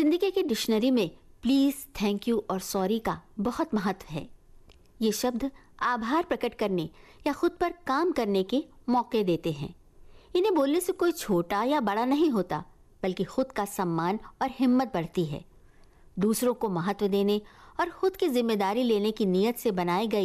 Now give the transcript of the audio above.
जिंदगी की डिक्शनरी में प्लीज, थैंक यू और सॉरी का बहुत महत्व है। ये शब्द आभार प्रकट करने या खुद पर काम करने के मौके देते हैं। इन्हें बोलने से कोई छोटा या बड़ा नहीं होता, बल्कि खुद का सम्मान और हिम्मत बढ़ती है। दूसरों को महत्व देने और खुद की जिम्मेदारी लेने की नीयत से बनाए गए